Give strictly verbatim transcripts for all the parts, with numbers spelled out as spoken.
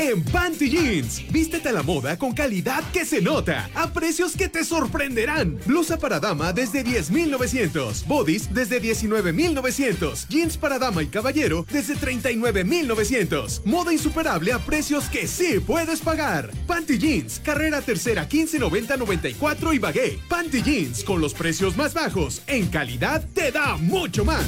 en Panty Jeans. Vístete a la moda con calidad que se nota, a precios que te sorprenderán. Blusa para dama desde diez mil novecientos, bodies desde diecinueve mil novecientos, jeans para dama y caballero desde treinta y nueve mil novecientos. Moda insuperable a precios que sí puedes pagar. Panty Jeans, carrera tercera quince noventa noventa y cuatro y Bagué. Panty Jeans, con los precios más bajos, en calidad te da mucho más.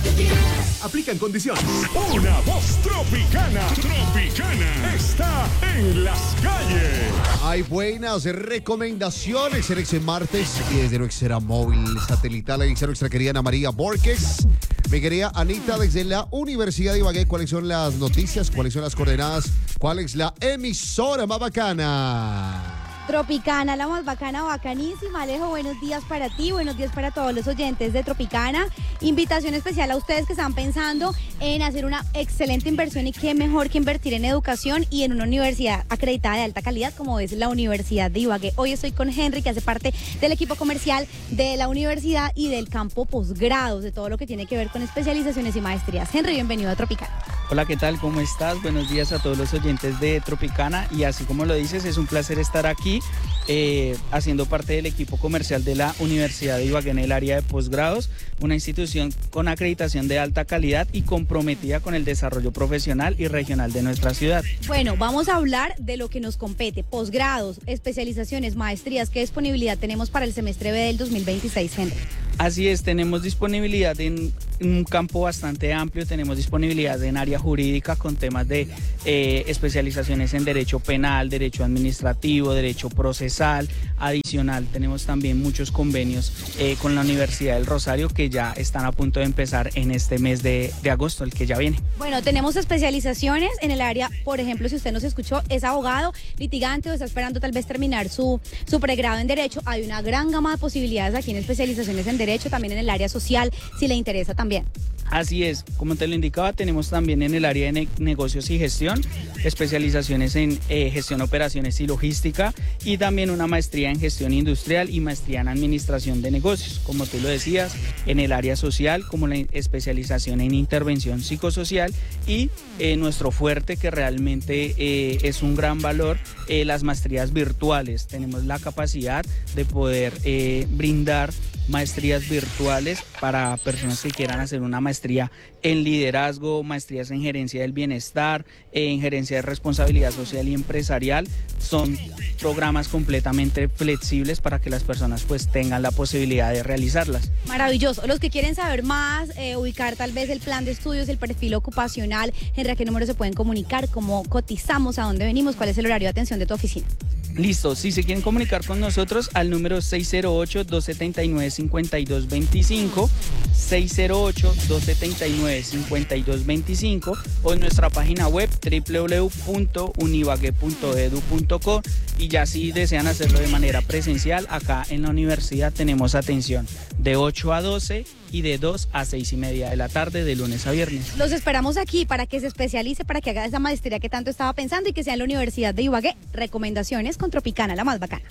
Aplican condiciones. Una voz tropicana, tropicana, está en las calles. Hay buenas recomendaciones en ese martes y desde nuestra móvil satelital, en nuestra querida Ana María Borges. Mi querida Anita, desde la Universidad de Ibagué, ¿cuáles son las noticias? ¿Cuáles son las coordenadas? ¿Cuál es la emisora más bacana? Tropicana, la más bacana, bacanísima. Alejo, buenos días para ti, buenos días para todos los oyentes de Tropicana. Invitación especial a ustedes que están pensando en hacer una excelente inversión y qué mejor que invertir en educación y en una universidad acreditada de alta calidad como es la Universidad de Ibagué. Hoy estoy con Henry, que hace parte del equipo comercial de la universidad y del campo posgrados, de todo lo que tiene que ver con especializaciones y maestrías. Henry, bienvenido a Tropicana. Hola, ¿qué tal? ¿Cómo estás? Buenos días a todos los oyentes de Tropicana y así como lo dices, es un placer estar aquí eh, haciendo parte del equipo comercial de la Universidad de Ibagué en el área de posgrados, una institución con acreditación de alta calidad y comprometida con el desarrollo profesional y regional de nuestra ciudad. Bueno, vamos a hablar de lo que nos compete, posgrados, especializaciones, maestrías. ¿Qué disponibilidad tenemos para el semestre B del dos mil veintiséis, Henry? Así es, tenemos disponibilidad en un campo bastante amplio, tenemos disponibilidad en área jurídica con temas de eh, especializaciones en derecho penal, derecho administrativo, derecho procesal. Adicional, tenemos también muchos convenios eh, con la Universidad del Rosario que ya están a punto de empezar en este mes de, de agosto, el que ya viene. Bueno, tenemos especializaciones en el área, por ejemplo, si usted nos escuchó, es abogado, litigante o está esperando tal vez terminar su, su pregrado en Derecho, hay una gran gama de posibilidades aquí en especializaciones en Derecho, también en el área social, si le interesa también. Así es, como te lo indicaba, tenemos también en el área de ne- negocios y gestión, especializaciones en eh, gestión, operaciones y logística y también una maestría en gestión industrial y maestría en administración de negocios, como tú lo decías, en el área social, como la especialización en intervención psicosocial y eh, nuestro fuerte que realmente eh, es un gran valor, eh, las maestrías virtuales. Tenemos la capacidad de poder eh, brindar maestrías virtuales para personas que quieran hacer una maestría en liderazgo, maestrías en gerencia del bienestar, en gerencia de responsabilidad social y empresarial. Son programas completamente flexibles para que las personas pues tengan la posibilidad de realizarlas. Maravilloso. Los que quieren saber más, eh, ubicar tal vez el plan de estudios, el perfil ocupacional, Henry, ¿a qué número se pueden comunicar? ¿Cómo cotizamos? ¿A dónde venimos? ¿Cuál es el horario de atención de tu oficina? Listo, si se quieren comunicar con nosotros al número seis cero ocho, dos siete nueve, cinco dos dos cinco, seis cero ocho, dos siete nueve, cinco dos dos cinco o en nuestra página web doble u doble u doble u punto unibague punto edu punto co y ya si desean hacerlo de manera presencial, acá en la universidad tenemos atención de ocho a doce y de dos a seis y media de la tarde de lunes a viernes. Los esperamos aquí para que se especialice, para que haga esa maestría que tanto estaba pensando y que sea en la Universidad de Ibagué. Recomendaciones con Tropicana, la más bacana.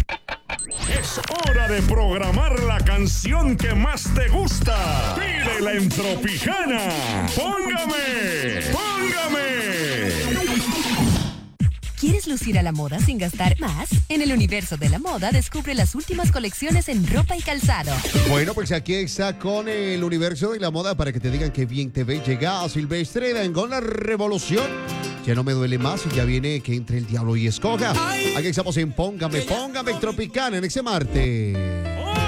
Es hora de programar la canción que más te gusta. Pídela en Tropicana. Póngame, póngame. ¿Quieres lucir a la moda sin gastar más? En el universo de la moda descubre las últimas colecciones en ropa y calzado. Bueno, pues aquí está con el universo de la moda para que te digan que bien te ve. Llega a Silvestre con la revolución. Ya no me duele más y ya viene que entre el diablo y escoja. Aquí estamos en Póngame, Póngame Tropicana en ese martes.